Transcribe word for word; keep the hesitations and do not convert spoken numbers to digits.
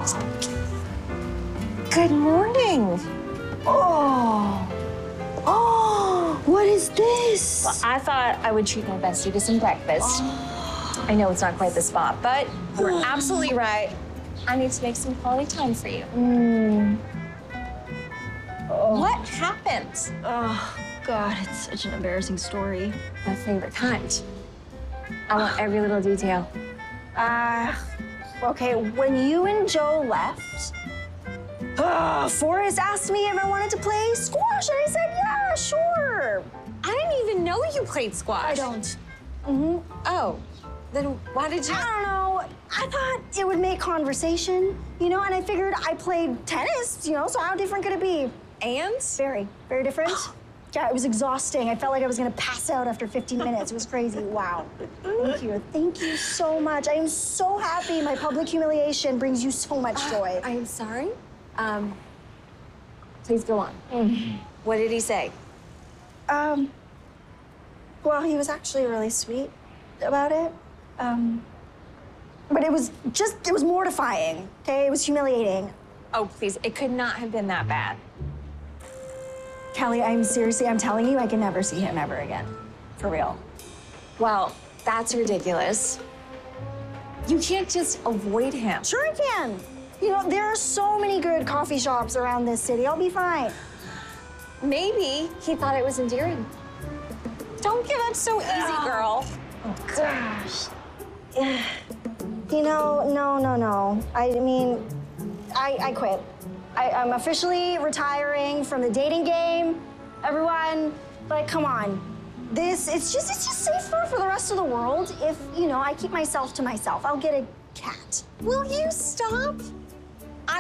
Good morning. Oh. Oh, what is this? Well, I thought I would treat my bestie to some breakfast. Oh. I know it's not quite the spot, but you're absolutely right. I need to make some quality time for you. Mm. Oh. What happened? Oh, God, it's such an embarrassing story. My favorite kind. I want every little detail. Uh, okay, when you and Joe left, uh, Forrest asked me if I wanted to play squash, and I said, yeah, sure. I didn't even know you played squash. I don't. Mm-hmm. Oh, then why did you? I don't know. I thought it would make conversation, you know, and I figured I played tennis, you know, so how different could it be? And? Very, very different. Yeah, it was exhausting. I felt like I was gonna pass out after fifteen minutes. It was crazy. Wow. Thank you. Thank you so much. I am so happy my public humiliation brings you so much joy. Uh, I'm sorry. Um, please go on. Mm-hmm. What did he say? Um, well, he was actually really sweet about it. Um, but it was just, it was mortifying, okay? It was humiliating. Oh, please, it could not have been that bad. Kelly, I'm seriously, I'm telling you, I can never see him ever again. For real. Well, that's ridiculous. You can't just avoid him. Sure I can. You know, there are so many good coffee shops around this city. I'll be fine. Maybe he thought it was endearing. Don't give up so easy, girl. Oh, gosh. You know, no, no, no. I mean, I, I quit. I, I'm officially retiring from the dating game. Everyone, like, come on. This, it's just, it's just safer for the rest of the world if, you know, I keep myself to myself. I'll get a cat. Will you stop?